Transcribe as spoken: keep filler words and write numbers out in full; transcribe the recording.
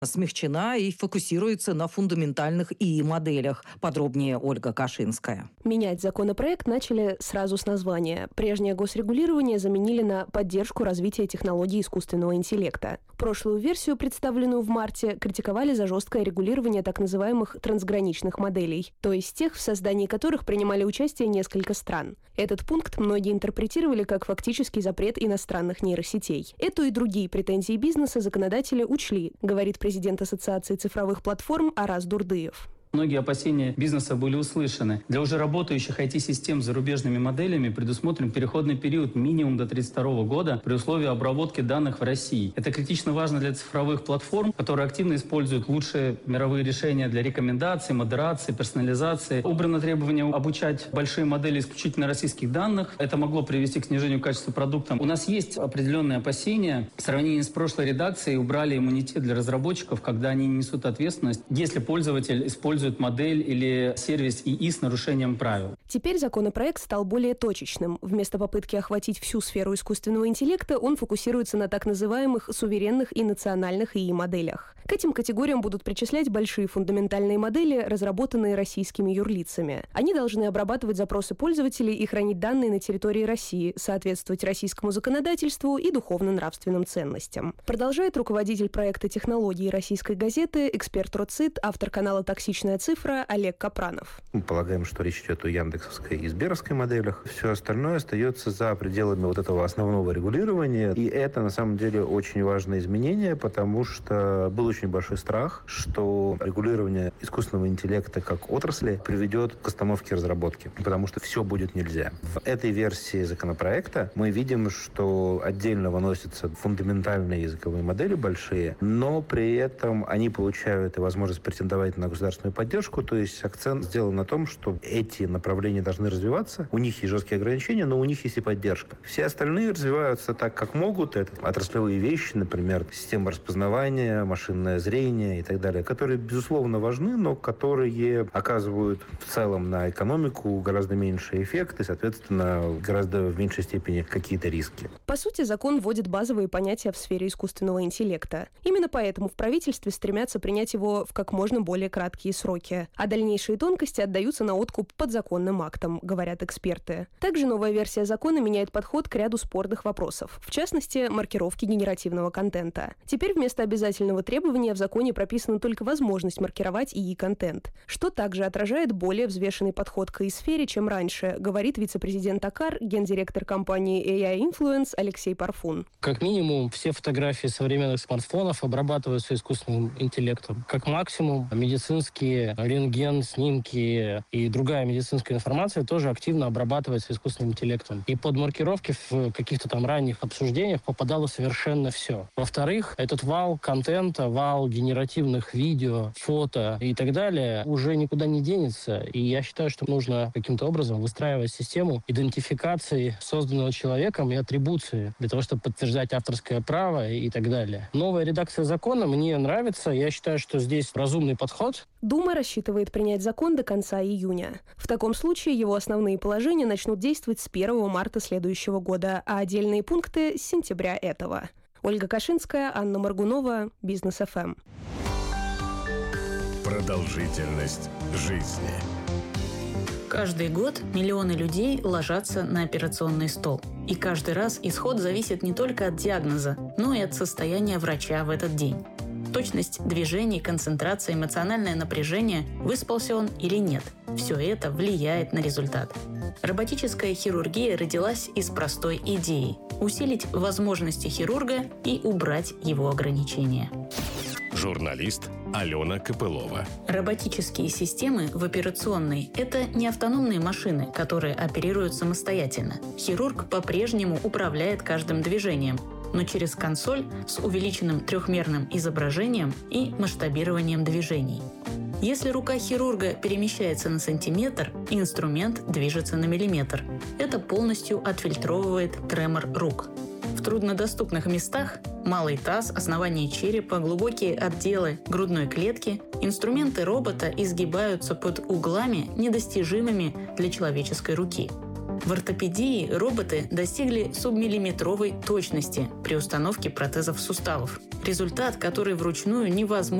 смягчена и фокусируется на фундаментальных ИИ-моделях. Подробнее Ольга Кашинская. Менять законопроект начали сразу с названия. Прежнее госрегулирование заменили на поддержку развития технологий искусственного интеллекта. Прошлую версию, представленную в марте, критиковали за жесткое регулирование так называемых трансграничных моделей, то есть тех, в создании которых принимали участие несколько стран. Этот пункт многие интерпретировали как фактический запрет иностранных нейросетей. Эту и другие претензии бизнеса законодатели учли, говорит президент Ассоциации цифровых платформ Араз Дурдыев. Многие опасения бизнеса были услышаны. Для уже работающих ай ти-систем с зарубежными моделями предусмотрен переходный период минимум до тридцать второго года при условии обработки данных в России. Это критично важно для цифровых платформ, которые активно используют лучшие мировые решения для рекомендаций, модерации, персонализации. Убрано требование обучать большие модели исключительно российских данных. Это могло привести к снижению качества продукта. У нас есть определенные опасения. В сравнении с прошлой редакцией убрали иммунитет для разработчиков, когда они несут ответственность, если пользователь использует модель или сервис ИИ с нарушением правил. Теперь законопроект стал более точечным. Вместо попытки охватить всю сферу искусственного интеллекта, он фокусируется на так называемых суверенных и национальных ИИ-моделях. К этим категориям будут причислять большие фундаментальные модели, разработанные российскими юрлицами. Они должны обрабатывать запросы пользователей и хранить данные на территории России, соответствовать российскому законодательству и духовно-нравственным ценностям. Продолжает руководитель проекта технологии российской газеты, эксперт РОЦИТ, автор канала «Токсичная цифра» Олег Капранов. Мы полагаем, что речь идет о яндексовской и сберовской моделях. Все остальное остается за пределами вот этого основного регулирования. И это, на самом деле, очень важное изменение, потому что был очень большой страх, что регулирование искусственного интеллекта как отрасли приведет к остановке разработки, потому что все будет нельзя. В этой версии законопроекта мы видим, что отдельно выносятся фундаментальные языковые модели большие, но при этом они получают и возможность претендовать на государственную поддержку, то есть акцент сделан на том, что эти направления должны развиваться, у них есть жесткие ограничения, но у них есть и поддержка. Все остальные развиваются так, как могут. Это отраслевые вещи, например, система распознавания, машинное зрение и так далее, которые, безусловно, важны, но которые оказывают в целом на экономику гораздо меньший эффект и, соответственно, гораздо в меньшей степени какие-то риски. По сути, закон вводит базовые понятия в сфере искусственного интеллекта. Именно поэтому в правительстве стремятся принять его в как можно более краткие сроки. А дальнейшие тонкости отдаются на откуп подзаконным актам, говорят эксперты. Также новая версия закона меняет подход к ряду спорных вопросов, в частности, маркировки генеративного контента. Теперь вместо обязательного требования в законе прописана только возможность маркировать ИИ-контент, что также отражает более взвешенный подход к ИИ-сфере, чем раньше, говорит вице-президент АКАР, гендиректор компании эй ай Influence Алексей Парфун. Как минимум, все фотографии современных смартфонов обрабатываются искусственным интеллектом. Как максимум, медицинские рентген, снимки и другая медицинская информация тоже активно обрабатывается искусственным интеллектом. И под маркировки в каких-то там ранних обсуждениях попадало совершенно все. Во-вторых, этот вал контента, вал генеративных видео, фото и так далее уже никуда не денется. И я считаю, что нужно каким-то образом выстраивать систему идентификации созданного человеком и атрибуции для того, чтобы подтверждать авторское право и так далее. Новая редакция закона мне нравится. Я считаю, что здесь разумный подход. Дума рассчитывает принять закон до конца июня. В таком случае его основные положения начнут действовать с первого марта следующего года, а отдельные пункты с сентября этого. Ольга Кашинская, Анна Моргунова, Бизнес эф эм. Продолжительность жизни. Каждый год миллионы людей ложатся на операционный стол. И каждый раз исход зависит не только от диагноза, но и от состояния врача в этот день. Точность движений, концентрация, эмоциональное напряжение, выспался он или нет – все это влияет на результат. Роботическая хирургия родилась из простой идеи – усилить возможности хирурга и убрать его ограничения. Журналист Алена Копылова. Роботические системы в операционной – это не автономные машины, которые оперируют самостоятельно. Хирург по-прежнему управляет каждым движением, но через консоль с увеличенным трехмерным изображением и масштабированием движений. Если рука хирурга перемещается на сантиметр, инструмент движется на миллиметр. Это полностью отфильтровывает тремор рук. В труднодоступных местах – малый таз, основание черепа, глубокие отделы грудной клетки – инструменты робота изгибаются под углами, недостижимыми для человеческой руки. В ортопедии роботы достигли субмиллиметровой точности при установке протезов суставов. Результат, который вручную невозможно